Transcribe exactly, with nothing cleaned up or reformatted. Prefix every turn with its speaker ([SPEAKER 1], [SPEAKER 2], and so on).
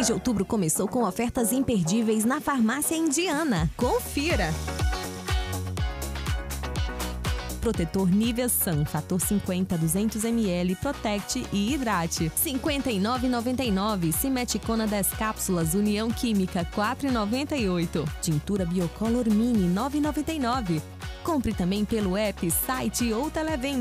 [SPEAKER 1] mês de outubro começou com ofertas imperdíveis na Farmácia Indiana. Confira! Protetor Nivea Sun, fator cinquenta, duzentos mililitros, Protect e Hidrate, cinquenta e nove reais e noventa e nove centavos. Simeticona dez cápsulas, União Química, quatro reais e noventa e oito centavos. Tintura Biocolor Mini, nove reais e noventa e nove centavos. Compre também pelo app, site ou televenda.